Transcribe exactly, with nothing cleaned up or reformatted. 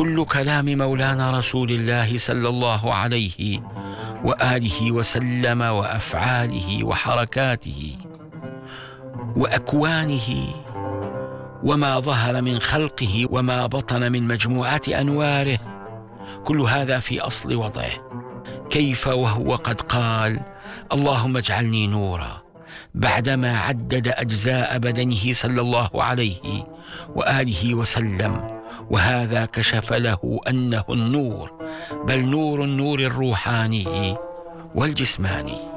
كل كلام مولانا رسول الله صلى الله عليه وآله وسلم وأفعاله وحركاته وأكوانه وما ظهر من خلقه وما بطن من مجموعات أنواره، كل هذا في أصل وضعه. كيف وهو قد قال اللهم اجعلني نورا بعدما عدد أجزاء بدنه صلى الله عليه وآله وسلم، وهذا كشف له أنه النور، بل نور النور الروحاني والجسماني.